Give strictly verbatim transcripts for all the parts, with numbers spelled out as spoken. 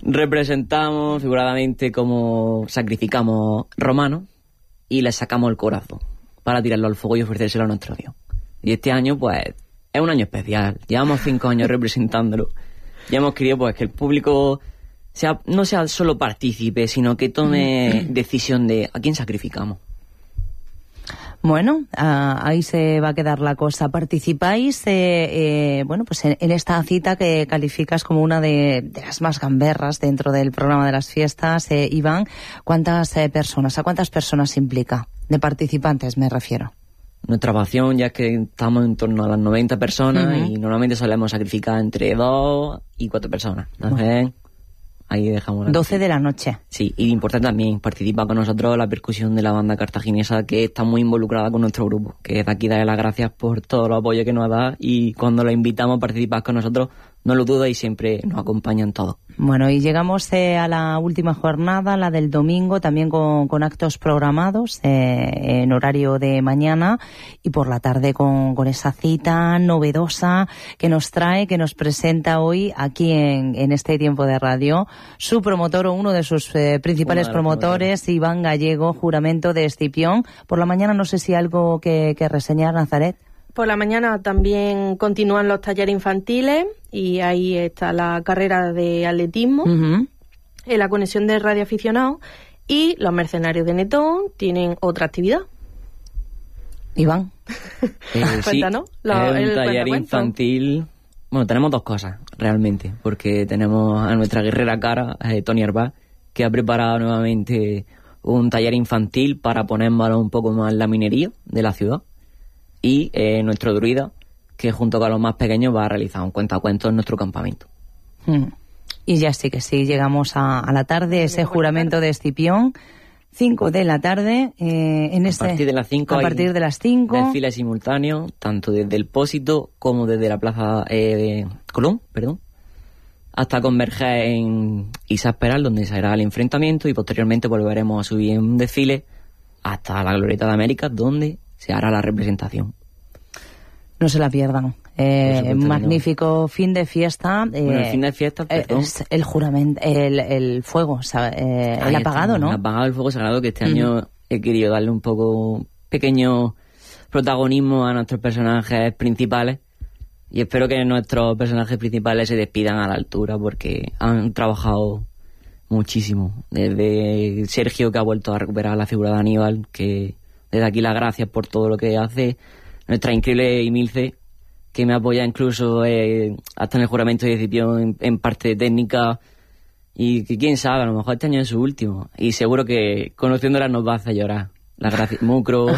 representamos figuradamente como sacrificamos romanos y le sacamos el corazón para tirarlo al fuego y ofrecérselo a nuestro Dios. Y este año, pues, es un año especial. Llevamos cinco años representándolo. Ya hemos querido, pues, que el público sea, no sea solo partícipe, sino que tome decisión de a quién sacrificamos. Bueno, uh, ahí se va a quedar la cosa. Participáis, eh, eh, bueno, pues en, en esta cita que calificas como una de, de las más gamberras dentro del programa de las fiestas. Eh, Iván, ¿cuántas eh, personas, a cuántas personas implica? De participantes me refiero. Nuestra pasión ya es que estamos en torno a las noventa personas uh-huh. y normalmente solemos sacrificar entre dos y cuatro personas. Entonces, uh-huh. ahí dejamos la doce de la noche. Sí, y importante también, participa con nosotros la percusión de la banda cartaginesa, que está muy involucrada con nuestro grupo, que es de aquí darle las gracias por todo el apoyo que nos da, y cuando la invitamos a participar con nosotros, no lo duda y siempre nos acompañan todos. Bueno, y llegamos eh, a la última jornada, la del domingo, también con, con actos programados eh, en horario de mañana y por la tarde con, con esa cita novedosa que nos trae, que nos presenta hoy aquí en, en este tiempo de radio, su promotor o uno de sus eh, principales promotores, promotores, Iván Gallego, Juramento de Escipión. Por la mañana no sé si algo que, que reseñar, Nazaret. Por la mañana también continúan los talleres infantiles y ahí está la carrera de atletismo, uh-huh. en la conexión de radioaficionados, y los mercenarios de Netón tienen otra actividad. Iván. Eh, Cuéntanos. Sí, lo, es un taller infantil. Bueno, tenemos dos cosas realmente, porque tenemos a nuestra guerrera cara, eh, Tony Arbá, que ha preparado nuevamente un taller infantil para poner en valor un poco más la minería de la ciudad. Y eh, nuestro druida, que junto con los más pequeños va a realizar un cuentacuentos en nuestro campamento. Hmm. Y ya sí que sí, llegamos a, a la tarde, ese juramento de Escipión, cinco de la tarde. Eh, en a este, partir de las cinco a partir de las cinco. Desfile simultáneo, tanto desde el Pósito como desde la Plaza eh, de Colón, perdón, hasta converger en Isaac Peral, donde se hará el enfrentamiento, y posteriormente volveremos a subir en un desfile hasta la Glorieta de América, donde se hará la representación. No se la pierdan. Eh, magnífico no. fin de fiesta. Eh, bueno, el fin de fiesta, perdón. Es el juramento, el, el fuego, eh, el apagado, está, ¿no? El apagado, el fuego sagrado, que este uh-huh. año he querido darle un poco pequeño protagonismo a nuestros personajes principales, y espero que nuestros personajes principales se despidan a la altura, porque han trabajado muchísimo. Desde Sergio, que ha vuelto a recuperar la figura de Aníbal, que desde aquí las gracias por todo lo que hace. Nuestra increíble Emilce, que me apoya incluso eh, hasta en el juramento de Escipión en, en parte técnica, y que quién sabe, a lo mejor este año es su último, y seguro que conociéndola nos va a hacer llorar. Las gracias, Mucro.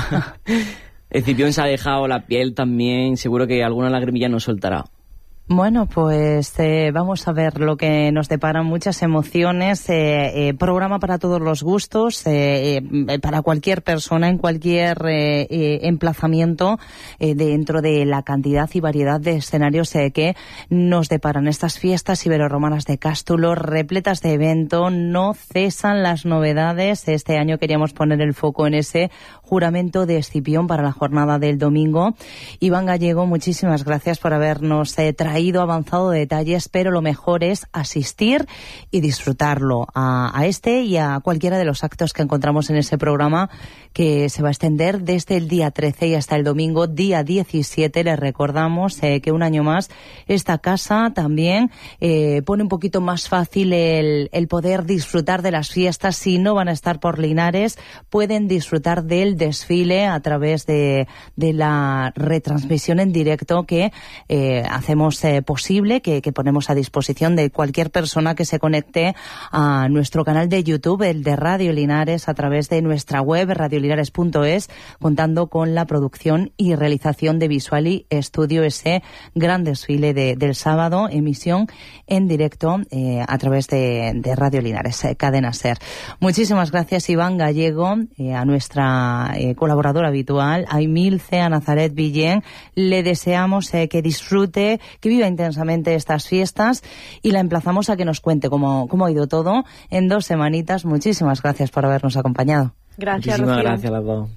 Escipión se ha dejado la piel también, seguro que alguna lagrimilla nos soltará. Bueno, pues eh, vamos a ver lo que nos deparan, muchas emociones, eh, eh, programa para todos los gustos, eh, eh, para cualquier persona, en cualquier eh, eh, emplazamiento, eh, dentro de la cantidad y variedad de escenarios eh, que nos deparan. Estas fiestas iberorromanas de Cástulo, repletas de evento, no cesan las novedades. Este año queríamos poner el foco en ese juramento de Escipión para la jornada del domingo. Iván Gallego, muchísimas gracias por habernos eh, traído ido avanzado detalles, pero lo mejor es asistir y disfrutarlo a, a este y a cualquiera de los actos que encontramos en ese programa, que se va a extender desde el día trece y hasta el domingo día diecisiete. Les recordamos eh, que un año más esta casa también eh, pone un poquito más fácil el, el poder disfrutar de las fiestas. Si no van a estar por Linares, pueden disfrutar del desfile a través de, de la retransmisión en directo que eh, hacemos eh, posible, que, que ponemos a disposición de cualquier persona que se conecte a nuestro canal de YouTube, el de Radio Linares, a través de nuestra web radio linares punto es, contando con la producción y realización de Visuali Studio, ese gran desfile de, del sábado, emisión en directo eh, a través de, de Radio Linares, eh, Cadena Ser. Muchísimas gracias, Iván Gallego, eh, a nuestra eh, colaboradora habitual, a Emilce, a Nazaret Villén. Le deseamos eh, que disfrute, que viva intensamente estas fiestas, y la emplazamos a que nos cuente cómo, cómo ha ido todo en dos semanitas. Muchísimas gracias por habernos acompañado. Gracias, Muchísimas Rocío. gracias a las dos.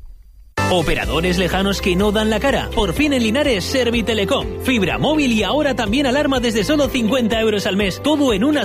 Operadores lejanos que no dan la cara. Por fin en Linares, Servitelecom. Fibra móvil y ahora también alarma desde solo cincuenta euros al mes. Todo en una